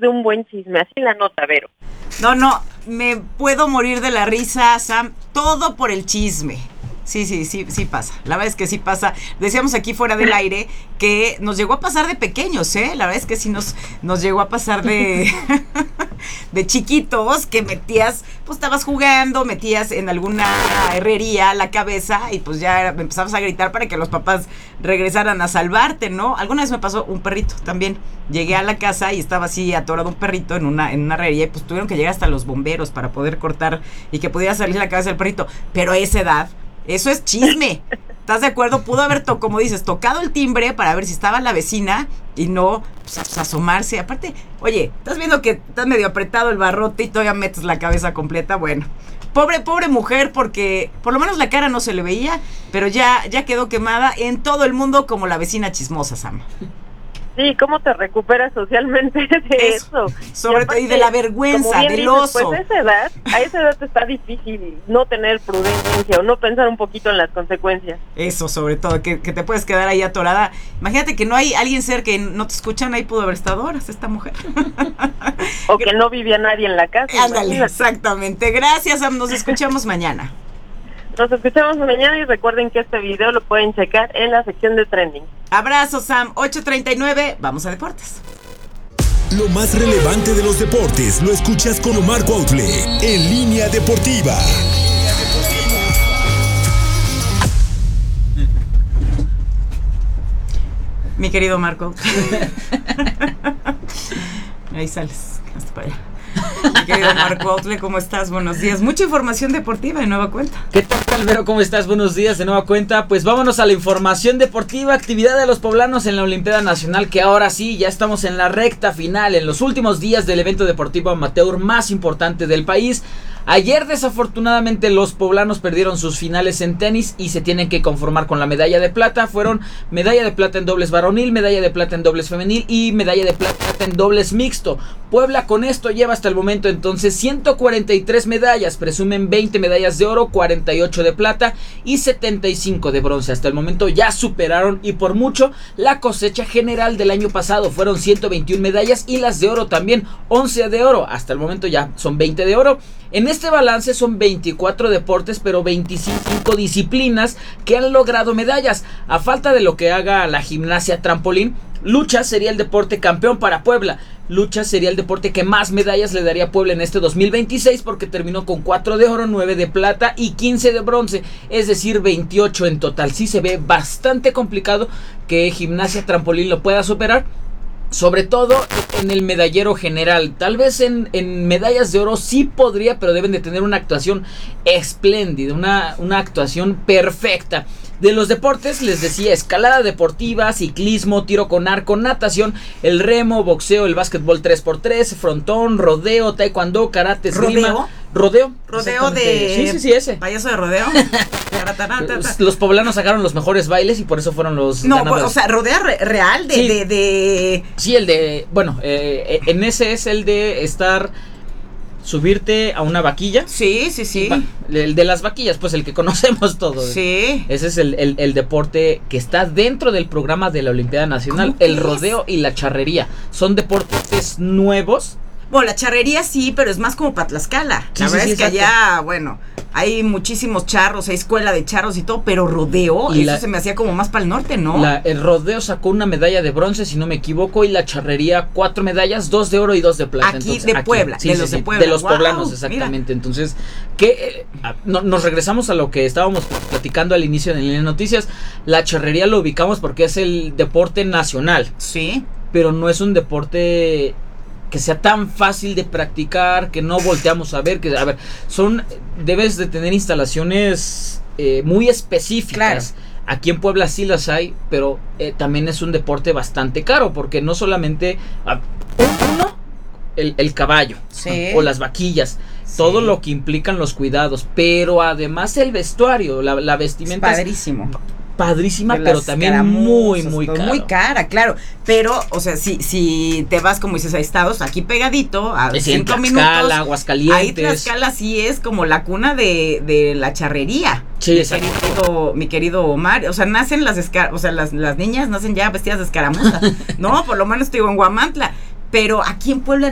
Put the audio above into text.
de un buen chisme, así la nota, Vero. No, me puedo morir de la risa, Sam, todo por el chisme. Sí pasa, la verdad es que sí pasa. Decíamos aquí fuera del aire que nos llegó a pasar de pequeños, la verdad es que sí nos llegó a pasar de de chiquitos, que metías, pues estabas jugando, metías en alguna herrería la cabeza y pues ya empezabas a gritar para que los papás regresaran a salvarte, ¿no? Alguna vez me pasó un perrito también, llegué a la casa y estaba así atorado un perrito en una herrería y pues tuvieron que llegar hasta los bomberos para poder cortar y que pudiera salir la cabeza del perrito, pero a esa edad eso es chisme. ¿Estás de acuerdo? Pudo haber, como dices, tocado el timbre para ver si estaba la vecina y no pues, asomarse. Aparte, oye, estás viendo que estás medio apretado el barrote y todavía metes la cabeza completa. Bueno, pobre mujer, porque por lo menos la cara no se le veía, pero ya quedó quemada en todo el mundo como la vecina chismosa, Sam. Sí, ¿cómo te recuperas socialmente de eso? Sobre todo, y de la vergüenza, del oso. Pues a esa edad está difícil no tener prudencia o no pensar un poquito en las consecuencias. Eso, sobre todo, que te puedes quedar ahí atorada. Imagínate que no hay alguien cerca que no te escuchan, ahí pudo haber estado horas esta mujer. O que no vivía nadie en la casa. Ándale, exactamente. Gracias, Sam, nos escuchamos mañana. Nos escuchamos mañana y recuerden que este video lo pueden checar en la sección de trending. Abrazo, Sam. 8:39, vamos a deportes. Lo más relevante de los deportes lo escuchas con Omar Cuautle en Línea Deportiva. Mi querido Marco. Ahí sales, hasta para allá. Mi querido Marco Outle, ¿cómo estás? Buenos días. Mucha información deportiva de nueva cuenta. ¿Qué tal, Vero? ¿Cómo estás? Buenos días de nueva cuenta. Pues vámonos a la información deportiva. Actividad de los poblanos en la Olimpiada Nacional, que ahora sí, ya estamos en la recta final, en los últimos días del evento deportivo amateur más importante del país. Ayer desafortunadamente los poblanos perdieron sus finales en tenis y se tienen que conformar con la medalla de plata. Fueron medalla de plata en dobles varonil, medalla de plata en dobles femenil y medalla de plata en dobles mixto. Puebla con esto lleva hasta el momento entonces 143 medallas, presumen 20 medallas de oro, 48 de plata y 75 de bronce. Hasta el momento ya superaron y por mucho la cosecha general del año pasado. Fueron 121 medallas y las de oro también, 11 de oro. Hasta el momento ya son 20 de oro. En este balance son 24 deportes, pero 25 disciplinas que han logrado medallas. A falta de lo que haga la gimnasia trampolín, lucha sería el deporte campeón para Puebla. Lucha sería el deporte que más medallas le daría a Puebla en este 2026 porque terminó con 4 de oro, 9 de plata y 15 de bronce, es decir, 28 en total. Sí se ve bastante complicado que gimnasia trampolín lo pueda superar. Sobre todo en el medallero general. Tal vez en medallas de oro sí podría, pero deben de tener una actuación espléndida, una actuación perfecta. De los deportes les decía: escalada deportiva, ciclismo, tiro con arco, natación, el remo, boxeo, el básquetbol 3x3, frontón, rodeo, taekwondo, karate, esgrima. Rodeo de... Sí, ese. Payaso de rodeo. Los poblanos sacaron los mejores bailes y por eso fueron los ganadores. O sea, rodeo real Sí, el de... Bueno, en ese es el de subirte a una vaquilla. Sí. El de las vaquillas, pues el que conocemos todos. Sí. Ese es el deporte que está dentro del programa de la Olimpiada Nacional. El rodeo y la charrería. Son deportes nuevos. Bueno, la charrería sí, pero es más como para Tlaxcala. La verdad es que allá, bueno, hay muchísimos charros, hay escuela de charros y todo, pero rodeo, y eso se me hacía como más para el norte, ¿no? El rodeo sacó una medalla de bronce, si no me equivoco, y la charrería 4 medallas, 2 de oro y 2 de plata. Aquí de Puebla, de los de Puebla. De los poblanos, exactamente. Mira. Entonces, nos regresamos a lo que estábamos platicando al inicio de las noticias. La charrería lo ubicamos porque es el deporte nacional. Sí. Pero no es un deporte que sea tan fácil de practicar, que no volteamos a ver, debes de tener instalaciones muy específicas. Claro. Aquí en Puebla sí las hay, pero también es un deporte bastante caro, porque no solamente el caballo, sí, o las vaquillas, sí, todo lo que implican los cuidados, pero además el vestuario, la vestimenta es padrísimo. Padrísima, pero también muy cara. Muy cara, claro. Pero, o sea, si te vas, como dices, a estados, aquí pegadito, a 5 minutos. Aguascalientes. Ahí Tlaxcala sí es como la cuna de la charrería. Sí, mi querido Omar. O sea, nacen las niñas nacen ya vestidas de escaramuza. No, por lo menos te digo en Huamantla. Pero aquí en Puebla